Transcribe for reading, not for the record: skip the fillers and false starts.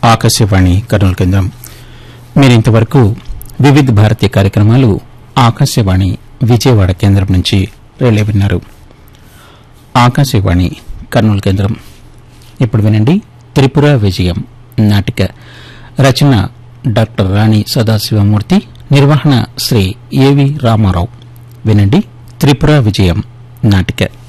ఆకాశవాణి కర్నూలు కేంద్రం. మీరింతవరకు వివిధ భారతీయ కార్యక్రమాలు ఆకాశవాణి విజయవాడ కేంద్రం నుంచి రిలే విన్నారు. ఆకాశవాణి కర్నూలు కేంద్రం. ఇప్పుడు వినండి త్రిపుర విజయం నాటిక. రచన డాక్టర్ రాణి సదాశివమూర్తి. నిర్వహణ శ్రీ ఏవి రామారావు. వినండి త్రిపుర విజయం నాటిక.